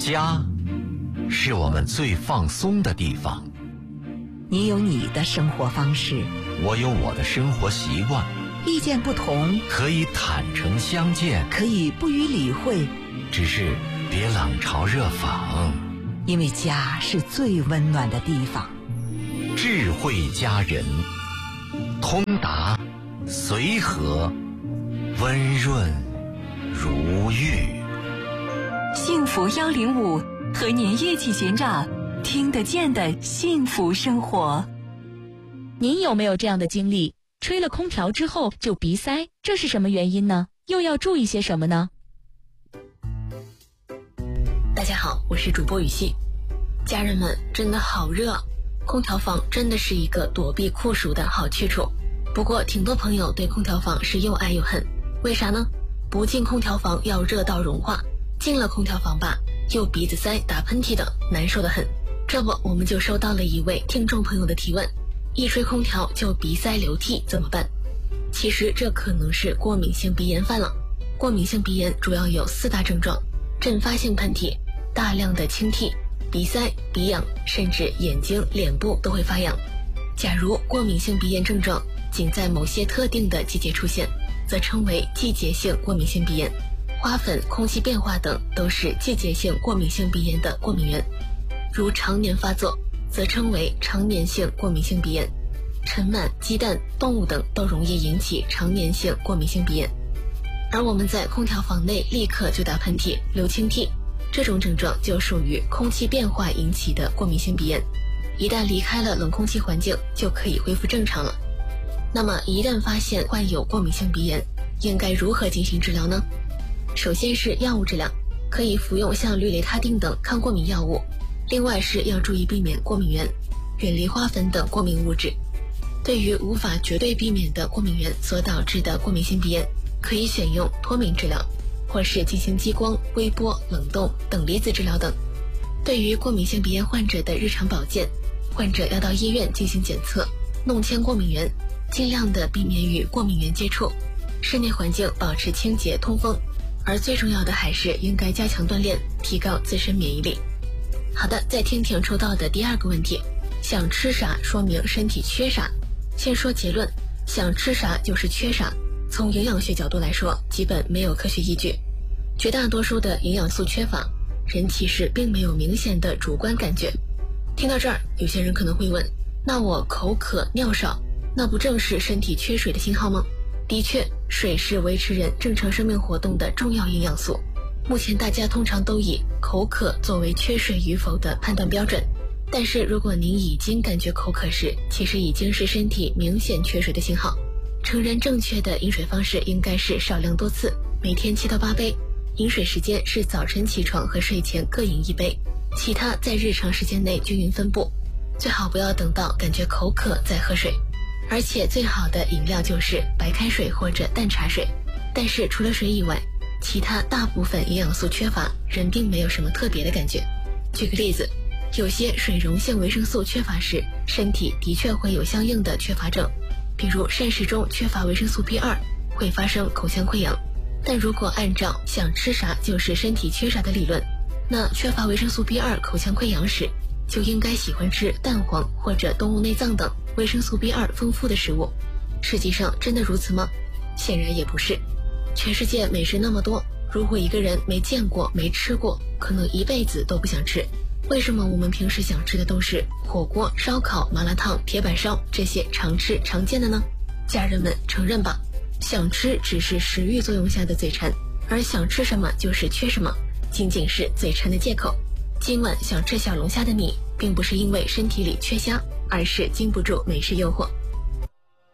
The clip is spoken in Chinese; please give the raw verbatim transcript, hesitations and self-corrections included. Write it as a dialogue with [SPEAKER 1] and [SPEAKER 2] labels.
[SPEAKER 1] 家是我们最放松的地方。
[SPEAKER 2] 你有你的生活方式，
[SPEAKER 1] 我有我的生活习惯。
[SPEAKER 2] 意见不同，
[SPEAKER 1] 可以坦诚相见，
[SPEAKER 2] 可以不予理会，
[SPEAKER 1] 只是别冷嘲热讽。
[SPEAKER 2] 因为家是最温暖的地方。
[SPEAKER 1] 智慧佳人，通达随和，温润如玉。
[SPEAKER 3] 幸福一零五和您一起寻找听得见的幸福生活。
[SPEAKER 4] 您有没有这样的经历？吹了空调之后就鼻塞，这是什么原因呢？又要注意些什么呢？
[SPEAKER 5] 大家好，我是主播雨熙。家人们，真的好热，空调房真的是一个躲避酷暑的好去处。不过挺多朋友对空调房是又爱又恨，为啥呢？不进空调房要热到融化，进了空调房吧又鼻子塞打喷嚏的，难受的很。这不，我们就收到了一位听众朋友的提问，一吹空调就鼻塞流涕怎么办？其实这可能是过敏性鼻炎犯了。过敏性鼻炎主要有四大症状：阵发性喷嚏、大量的清涕、鼻塞、鼻痒，甚至眼睛、脸部都会发痒。假如过敏性鼻炎症状仅在某些特定的季节出现，则称为季节性过敏性鼻炎。花粉、空气变化等都是季节性过敏性鼻炎的过敏源。如常年发作，则称为常年性过敏性鼻炎。尘螨、鸡蛋、动物等都容易引起常年性过敏性鼻炎。而我们在空调房内立刻就打喷嚏、流清涕，这种症状就属于空气变化引起的过敏性鼻炎。一旦离开了冷空气环境，就可以恢复正常了。那么一旦发现患有过敏性鼻炎，应该如何进行治疗呢？首先是药物治疗，可以服用像氯雷他定等抗过敏药物。另外是要注意避免过敏源，远离花粉等过敏物质。对于无法绝对避免的过敏源所导致的过敏性鼻炎，可以选用脱敏治疗，或是进行激光、微波、冷冻等离子治疗等。对于过敏性鼻炎患者的日常保健，患者要到医院进行检测，弄清过敏源，尽量的避免与过敏源接触，室内环境保持清洁通风，而最重要的还是应该加强锻炼，提高自身免疫力。好的，再听听抽到的第二个问题，想吃啥说明身体缺啥。先说结论，想吃啥就是缺啥，从营养学角度来说，基本没有科学依据。绝大多数的营养素缺乏，人其实并没有明显的主观感觉。听到这儿，有些人可能会问，那我口渴尿少，那不正是身体缺水的信号吗？的确，水是维持人正常生命活动的重要营养素。目前大家通常都以口渴作为缺水与否的判断标准，但是如果您已经感觉口渴时，其实已经是身体明显缺水的信号。成人正确的饮水方式应该是少量多次，每天七到八杯。饮水时间是早晨起床和睡前各饮一杯，其他在日常时间内均匀分布。最好不要等到感觉口渴再喝水，而且最好的饮料就是白开水或者淡茶水。但是除了水以外，其他大部分营养素缺乏，人并没有什么特别的感觉。举个例子，有些水溶性维生素缺乏时，身体的确会有相应的缺乏症，比如膳食中缺乏维生素 B 二， 会发生口腔溃疡。但如果按照想吃啥就是身体缺啥的理论，那缺乏维生素 B 二 口腔溃疡时，就应该喜欢吃蛋黄或者动物内脏等维生素 B 二 丰富的食物。实际上真的如此吗？显然也不是。全世界美食那么多，如果一个人没见过没吃过，可能一辈子都不想吃。为什么我们平时想吃的都是火锅、烧烤、麻辣烫、铁板烧这些常吃常见的呢？家人们承认吧，想吃只是食欲作用下的嘴馋，而想吃什么就是缺什么，仅仅是嘴馋的借口。今晚想吃小龙虾的你，并不是因为身体里缺虾，而是经不住美食诱惑。